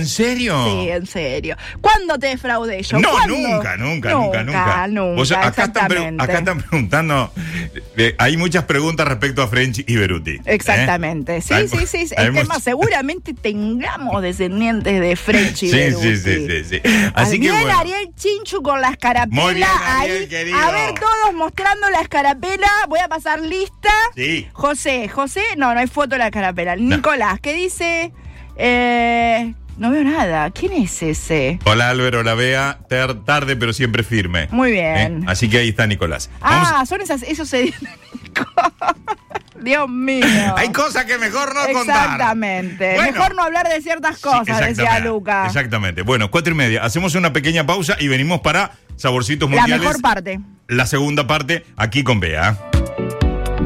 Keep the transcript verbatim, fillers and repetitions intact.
¿En serio? Sí, en serio. ¿Cuándo te defraudé yo? No, ¿Cuándo? nunca, nunca, nunca, nunca. Nunca, Vos, acá, están, pre- exactamente. acá están preguntando, eh, hay muchas preguntas respecto a French y Beruti. Exactamente. ¿eh? Sí, Hay- sí, sí. Es hay que much- más seguramente tengamos descendientes de French y Sí, Beruti. sí, sí, sí, sí. Así que Bien, bueno. Ariel Chinchu con la escarapela. Muy bien, Ariel, ahí. querido. A ver, todos mostrando la escarapela. Voy a pasar lista. Sí. José, José, no, no hay foto de la escarapela. Nicolás, ¿qué dice? Eh, no veo nada. ¿Quién es ese? Hola Álvaro, hola Bea, Ter- tarde pero siempre firme. Muy bien. ¿Eh? Así que ahí está Nicolás. Vamos- Ah, son esas, esos se Dios mío. Hay cosas que mejor no contar. Exactamente. Bueno. Mejor no hablar de ciertas Sí, cosas, decía exactamente, Luca. Exactamente. Bueno, cuatro y media. Hacemos una pequeña pausa y venimos para Saborcitos La Mundiales. mejor parte. La segunda parte aquí con Bea.